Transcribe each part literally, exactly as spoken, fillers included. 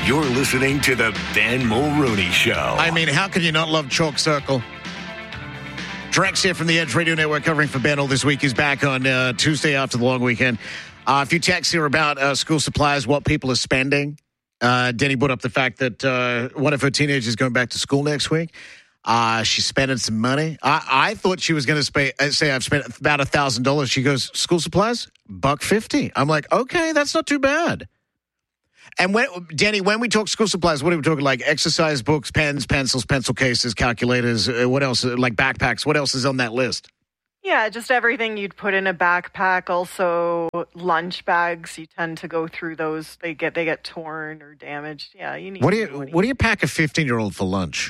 You're listening to the Ben Mulrooney Show. I mean, how can you not love Chalk Circle? Drex here from the Edge Radio Network covering for Ben all this week. He's back on uh, Tuesday after the long weekend. Uh, a few texts here about uh, school supplies, what people are spending. Uh, Denny brought up the fact that uh, one of her teenagers is going back to school next week. Uh, she's spending some money. I, I thought she was going to say, I've spent about one thousand dollars. She goes, school supplies? buck fifty. I'm like, okay, that's not too bad. And when, Danny, when we talk school supplies, what are we talking? Like exercise books, pens, pencils, pencil cases, calculators, uh, what else? Like backpacks. What else is on that list? Yeah, just everything you'd put in a backpack. Also, lunch bags. You tend to go through those. They get they get torn or damaged. Yeah, you need. What do you What do you pack a fifteen-year-old for lunch?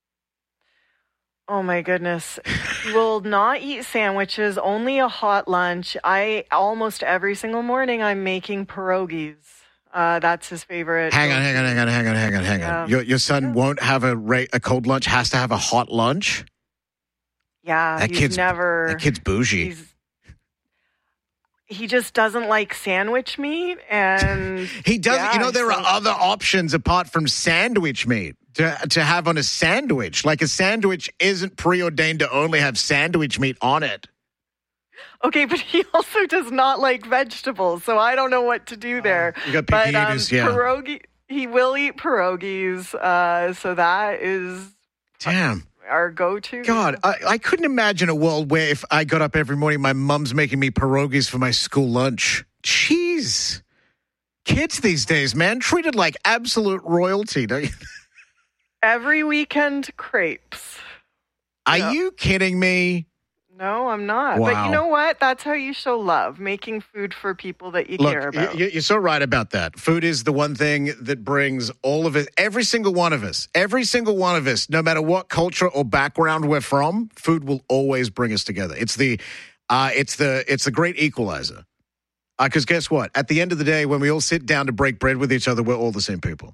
Oh my goodness. Will not eat sandwiches, only a hot lunch. I almost every single morning I'm making pierogies. Uh, that's his favorite. Hang on, hang on, hang on, hang on, hang on, hang yeah. on. Your your son yeah. won't have a ra- a cold lunch, has to have a hot lunch? Yeah, that he's kid's, never that kid's bougie. He's, he just doesn't like sandwich meat, and he doesn't. Yeah, you know, there so, are other options apart from sandwich meat to to have on a sandwich. Like a sandwich isn't preordained to only have sandwich meat on it. Okay, but he also does not like vegetables, so I don't know what to do there. Uh, you got picky but, um, eaters, yeah. Pierogi, he will eat pierogies, uh, so that is damn our go-to. God, I, I couldn't imagine a world where if I got up every morning, my mom's making me pierogies for my school lunch. Jeez. Kids these days, man, treated like absolute royalty, don't you? Every weekend, crepes. Are yeah. you kidding me? No, I'm not. Wow. But you know what? That's how you show love, making food for people that you Look, care about. Y- you're so right about that. Food is the one thing that brings all of us, every single one of us, every single one of us, no matter what culture or background we're from, food will always bring us together. It's the, uh, it's the, it's the great equalizer. Because uh, guess what? At the end of the day, when we all sit down to break bread with each other, we're all the same people.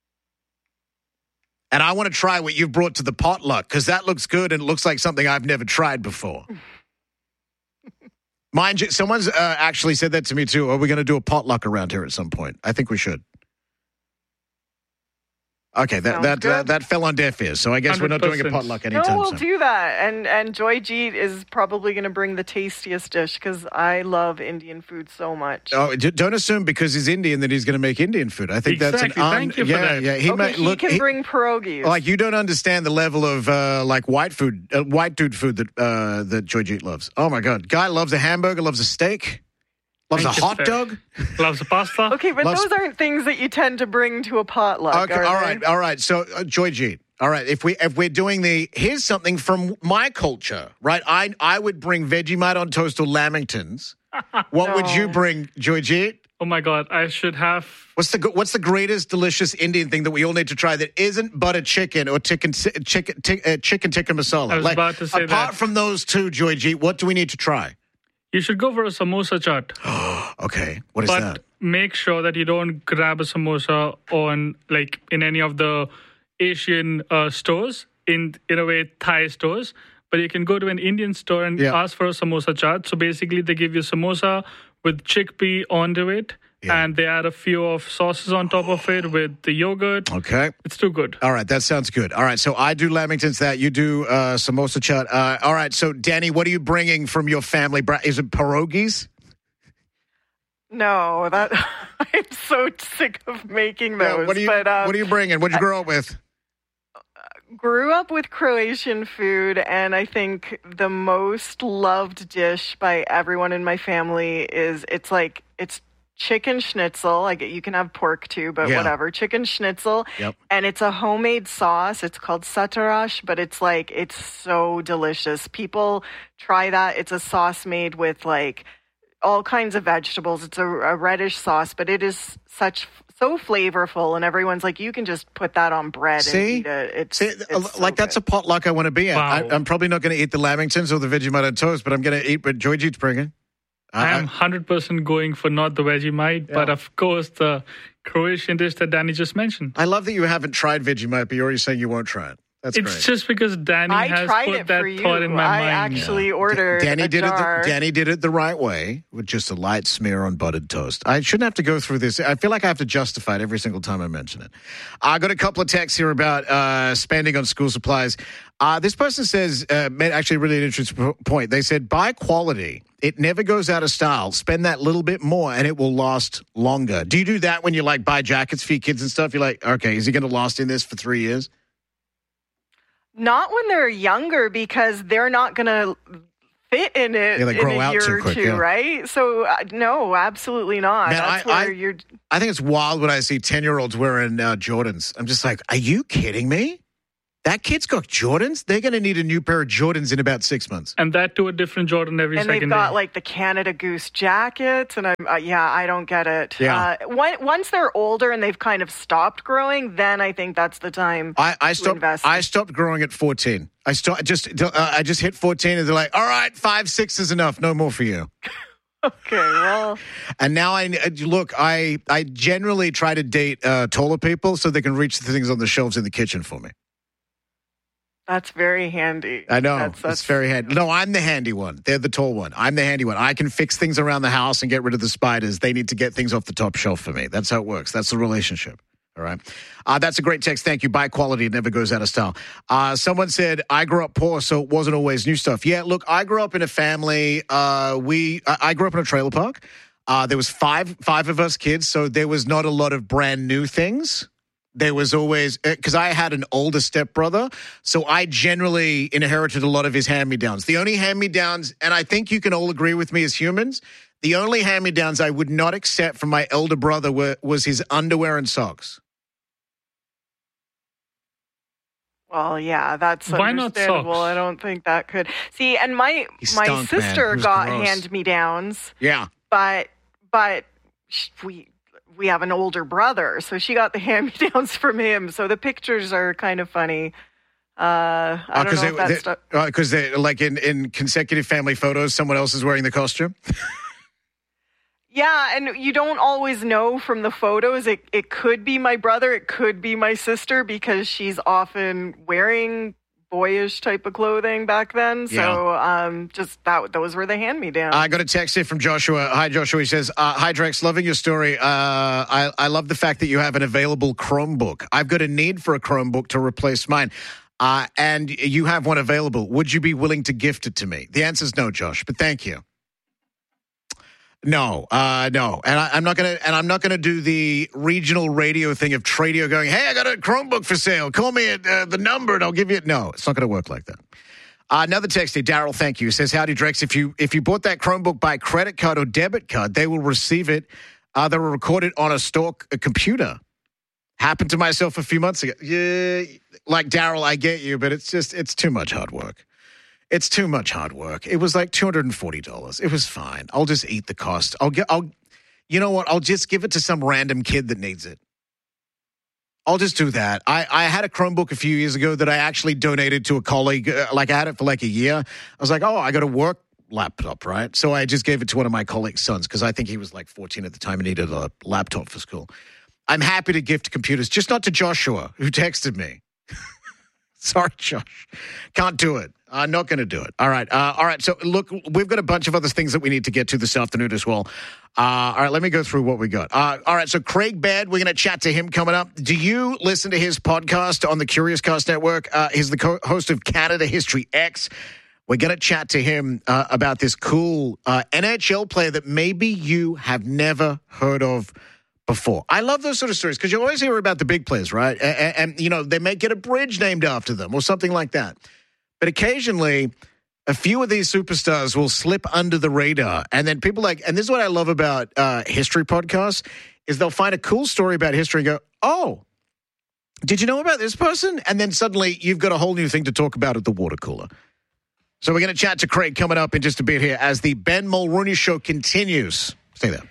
And I want to try what you've brought to the potluck because that looks good and it looks like something I've never tried before. Mind you, someone's uh, actually said that to me too. Are we going to do a potluck around here at some point? I think we should. Okay, that that, uh, that fell on deaf ears, so I guess one hundred percent. We're not doing a potluck anytime soon. No, we'll soon. do that. And and Joy Jeet is probably going to bring the tastiest dish because I love Indian food so much. Oh, don't assume because he's Indian that he's going to make Indian food. I think exactly. that's an un- Thank you for yeah, that. yeah. He, okay, might, he look, can he, bring pierogies. Like you don't understand the level of uh, like white food, uh, white dude food that uh, that Joy Jeet loves. Oh my God, guy loves a hamburger, loves a steak. Loves Thank a hot dog? Loves a pasta? Okay, but Loves... those aren't things that you tend to bring to a potluck. Okay, all right, all right. So, uh, Joy Jeet. All right, if we if we're doing the here's something from my culture, right? I I would bring Vegemite on toast or Lamingtons. What no. would you bring, Joy Jeet? Oh my God, I should have. What's the what's the greatest delicious Indian thing that we all need to try that isn't butter chicken or chicken chicken uh, chicken tikka masala? I was like, about to say apart that. from those two, Joy Jeet, what do we need to try? You should go for a samosa chaat. Okay, what is but that? Make sure that you don't grab a samosa on like in any of the Asian uh, stores, in in a way Thai stores. But you can go to an Indian store and yeah. ask for a samosa chaat. So basically, they give you samosa with chickpea onto it. Yeah. And they add a few of sauces on top of it with the yogurt. Okay. It's too good. All right, that sounds good. All right, so I do Lamingtons, that you do uh, samosa chaat. Uh, all right, so Danny, what are you bringing from your family? Is it pierogies? No, that I'm so sick of making those. Yeah, what, are you, but, um, what are you bringing? What'd you grow up with? Grew up with Croatian food, and I think the most loved dish by everyone in my family is it's like it's chicken schnitzel. Like you can have pork too, but yeah. whatever. Chicken schnitzel, yep. and it's a homemade sauce. It's called satarash, but it's like it's so delicious. People try that. It's a sauce made with like all kinds of vegetables. It's a, a reddish sauce, but it is such so flavorful, and everyone's like, you can just put that on bread See? and eat it. It's, See, it's like so that's good. a potluck I want to be at. Wow. I, I'm probably not going to eat the Lamingtons or the Vegemite on toast, but I'm going to eat what Joy Jeet's bringing. I am one hundred percent going for not the Vegemite, yeah. but of course the Croatian dish that Danny just mentioned. I love that you haven't tried Vegemite, but you're already saying you won't try it. That's it's great. just because Danny I has tried put it that for you. thought in my I mind. actually Yeah. ordered Danny a did jar. it. The, Danny did it the right way with just a light smear on buttered toast. I shouldn't have to go through this. I feel like I have to justify it every single time I mention it. I got a couple of texts here about uh, spending on school supplies. Uh, this person says, uh, made actually really an interesting point. They said, buy quality. It never goes out of style. Spend that little bit more and it will last longer. Do you do that when you like buy jackets for your kids and stuff? You're like, okay, is he going to last in this for three years? Not when they're younger, because they're not going to fit in it Yeah, they in grow a out year too or quick, two, yeah. right? So, uh, no, absolutely not. Man, That's I- where I- you're... I think it's wild when I see ten-year-olds wearing uh, Jordans. I'm just like, are you kidding me? That kid's got Jordans? They're going to need a new pair of Jordans in about six months. And that to a different Jordan every And second they've got day. like the Canada Goose jackets, and I'm uh, yeah, I don't get it. Yeah. Uh, when, once they're older and they've kind of stopped growing, then I think that's the time. I, I to stopped. invest. I stopped growing at fourteen. I stopped. Just. Uh, I just hit fourteen, and they're like, "All right, five, six is enough. No more for you." Okay, well, And now I look. I I generally try to date uh, taller people so they can reach the things on the shelves in the kitchen for me. that's very handy. I know. That's, that's it's very handy. No, I'm the handy one. They're the tall one. I'm the handy one. I can fix things around the house and get rid of the spiders. They need to get things off the top shelf for me. That's how it works. That's the relationship. All right. Uh, that's a great text. Thank you. Buy quality. It never goes out of style. Uh, someone said, I grew up poor, so it wasn't always new stuff. Yeah, look, I grew up in a family. Uh, we, I, I grew up in a trailer park. Uh, there was five, five of us kids, so there was not a lot of brand new things. There was always, because I had an older stepbrother, so I generally inherited a lot of his hand-me-downs. The only hand-me-downs, and I think you can all agree with me as humans, the only hand-me-downs I would not accept from my elder brother were, was his underwear and socks. Well, yeah, that's Why not understandable. socks? I don't think that could see. And my He my stunk, man. sister It was got gross. hand me downs, Yeah. but but sh- we we have an older brother, so she got the hand me downs from him. So the pictures are kind of funny. Uh, I don't know if that's stu- Because they, like in, in consecutive family photos, someone else is wearing the costume. Yeah, and you don't always know from the photos. It it could be my brother, it could be my sister, because she's often wearing boyish type of clothing back then. So um, just that those were the hand-me-downs. I got a text here from Joshua. Hi, Joshua. He says, uh, hi, Drex. Loving your story. Uh, I, I love the fact that you have an available Chromebook. I've got a need for a Chromebook to replace mine. Uh, and you have one available. Would you be willing to gift it to me? The answer is no, Josh, but thank you. No, uh, no, and I, I'm not gonna, and I'm not gonna do the regional radio thing of Tradio going, "Hey, I got a Chromebook for sale. Call me at uh, the number, and I'll give you it." No, it's not gonna work like that. Uh, another text here, Daryl. Thank you. Says, "Howdy, Drex. If you if you bought that Chromebook by credit card or debit card, they will receive it. Uh, they will record it on a store a computer." Happened to myself a few months ago. Yeah, like Daryl, I get you, but it's just it's too much hard work. It's too much hard work. It was like two hundred forty dollars. It was fine. I'll just eat the cost. I'll get, I'll, you know what? I'll just give it to some random kid that needs it. I'll just do that. I, I had a Chromebook a few years ago that I actually donated to a colleague. Uh, like I had it for like a year. I was like, oh, I got a work laptop, right? So I just gave it to one of my colleague's sons because I think he was like fourteen at the time and needed a laptop for school. I'm happy to gift computers, just not to Joshua, who texted me. Sorry, Josh. Can't do it. I'm not going to do it. All right. Uh, all right. So, look, we've got a bunch of other things that we need to get to this afternoon as well. Uh, all right. Let me go through what we got. Uh, all right. So, Craig Baird, we're going to chat to him coming up. Do you listen to his podcast on the Curious Cast Network? Uh, he's the co- host of Canada History X. We're going to chat to him uh, about this cool uh, N H L player that maybe you have never heard of before. I love those sort of stories because you always hear about the big players, right? And, and, and, you know, they may get a bridge named after them or something like that. But occasionally, a few of these superstars will slip under the radar. And then people like, and this is what I love about uh, history podcasts, is they'll find a cool story about history and go, oh, did you know about this person? And then suddenly you've got a whole new thing to talk about at the water cooler. So we're going to chat to Craig coming up in just a bit here as the Ben Mulrooney Show continues. Stay there.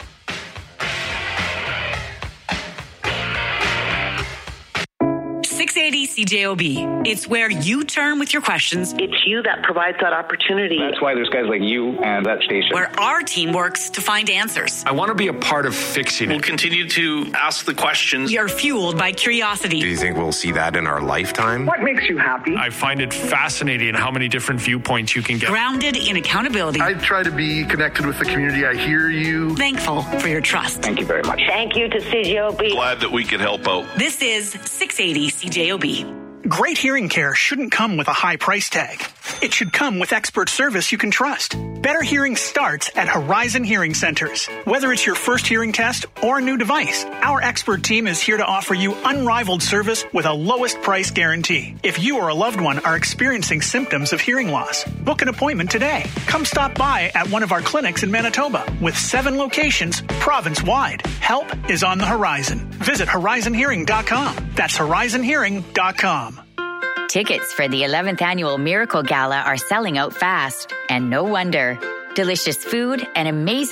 six eighty C J O B. It's where you turn with your questions. It's you that provides that opportunity. That's why there's guys like you and that station. Where our team works to find answers. I want to be a part of fixing it. We'll continue to ask the questions. You're fueled by curiosity. Do you think we'll see that in our lifetime? What makes you happy? I find it fascinating how many different viewpoints you can get. Grounded in accountability. I try to be connected with the community. I hear you. Thankful for your trust. Thank you very much. Thank you to C J O B. Glad that we could help out. This is six eighty C J O B. Great hearing care shouldn't come with a high price tag. It should come with expert service you can trust. Better hearing starts at Horizon Hearing Centers. Whether it's your first hearing test or a new device, our expert team is here to offer you unrivaled service with a lowest price guarantee. If you or a loved one are experiencing symptoms of hearing loss, book an appointment today. Come stop by at one of our clinics in Manitoba with seven locations province-wide. Help is on the horizon. Visit horizon hearing dot com. That's horizon hearing dot com. Tickets for the eleventh Annual Miracle Gala are selling out fast. And no wonder. Delicious food and amazing